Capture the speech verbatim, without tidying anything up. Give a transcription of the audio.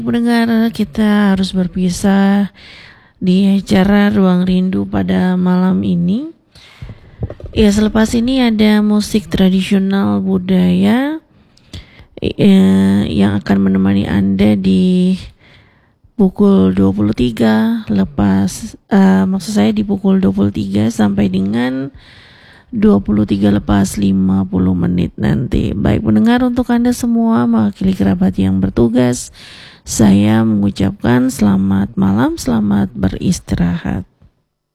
Pendengar, kita harus berpisah di acara Ruang Rindu pada malam ini. Ya, selepas ini ada musik tradisional budaya eh, yang akan menemani Anda di pukul dua puluh tiga lepas uh, maksud saya di pukul dua puluh tiga sampai dengan dua puluh tiga lepas lima puluh menit nanti. Baik pendengar, untuk Anda semua mewakili kerabat yang bertugas, saya mengucapkan selamat malam, selamat beristirahat.